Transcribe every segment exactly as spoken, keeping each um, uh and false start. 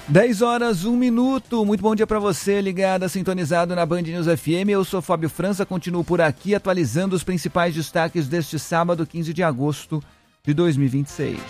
dez horas, um minuto. Muito bom dia para você, ligado, sintonizado na Band News F M. Eu sou Fábio França, continuo por aqui atualizando os principais destaques deste sábado, quinze de agosto de dois mil e vinte e seis.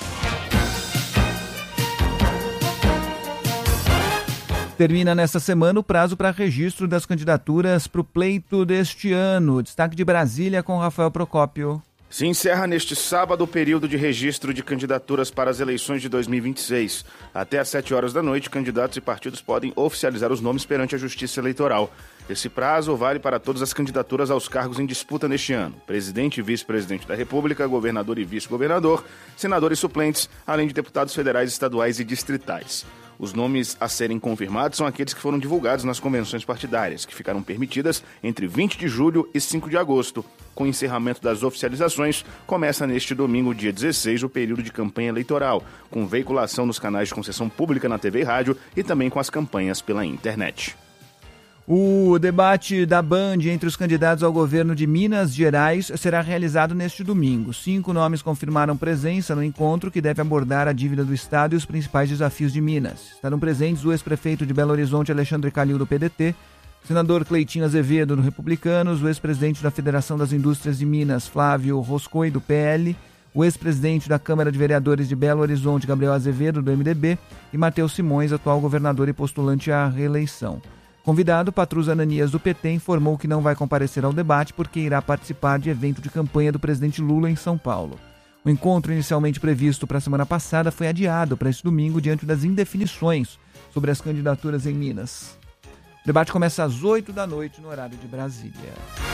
Termina nesta semana o prazo para registro das candidaturas para o pleito deste ano. Destaque de Brasília com Rafael Procópio. Se encerra neste sábado o período de registro de candidaturas para as eleições de dois mil e vinte e seis. Até às sete horas da noite, candidatos e partidos podem oficializar os nomes perante a Justiça Eleitoral. Esse prazo vale para todas as candidaturas aos cargos em disputa neste ano: presidente e vice-presidente da República, governador e vice-governador, senadores e suplentes, além de deputados federais, estaduais e distritais. Os nomes a serem confirmados são aqueles que foram divulgados nas convenções partidárias, que ficaram permitidas entre vinte de julho e cinco de agosto. Com o encerramento das oficializações, começa neste domingo, dia dezesseis, o período de campanha eleitoral, com veiculação nos canais de concessão pública na T V e rádio e também com as campanhas pela internet. O debate da Band entre os candidatos ao governo de Minas Gerais será realizado neste domingo. Cinco nomes confirmaram presença no encontro, que deve abordar a dívida do Estado e os principais desafios de Minas. Estarão presentes o ex-prefeito de Belo Horizonte, Alexandre Calil, do P D T, o senador Cleitinho Azevedo, do Republicanos, o ex-presidente da Federação das Indústrias de Minas, Flávio Roscoe, do P L, o ex-presidente da Câmara de Vereadores de Belo Horizonte, Gabriel Azevedo, do M D B, e Matheus Simões, atual governador e postulante à reeleição. Convidado, Patrus Ananias, do P T, informou que não vai comparecer ao debate porque irá participar de evento de campanha do presidente Lula em São Paulo. O encontro, inicialmente previsto para a semana passada, foi adiado para este domingo diante das indefinições sobre as candidaturas em Minas. O debate começa às oito da noite no horário de Brasília.